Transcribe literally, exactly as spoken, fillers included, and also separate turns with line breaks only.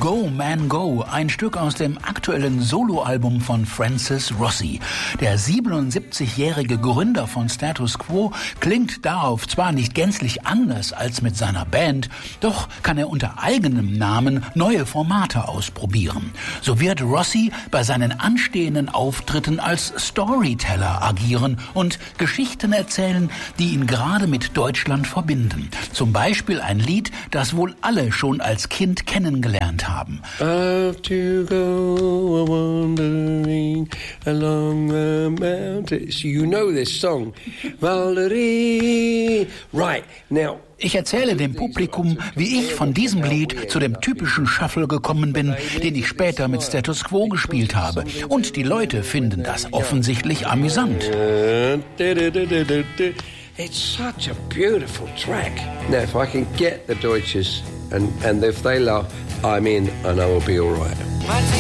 Go, Man, Go, ein Stück aus dem aktuellen Soloalbum von Francis Rossi. Der siebenundsiebzigjährige Gründer von Status Quo klingt darauf zwar nicht gänzlich anders als mit seiner Band, doch kann er unter eigenem Namen neue Formate ausprobieren. So wird Rossi bei seinen anstehenden Auftritten als Storyteller agieren und Geschichten erzählen, die ihn gerade mit Deutschland verbinden. Zum Beispiel ein Lied, das wohl alle schon als Kind kennengelernt haben.
I have to go wandering along the mountains. You know this song. Valerie. Right, now.
Ich erzähle dem Publikum, wie ich von diesem Lied zu dem typischen Shuffle gekommen bin, den ich später mit Status Quo gespielt habe. Und die Leute finden das offensichtlich amüsant.
It's such a beautiful track. Now, if I can get the Deutsches and, and if they laugh, I'm in and I will be all right.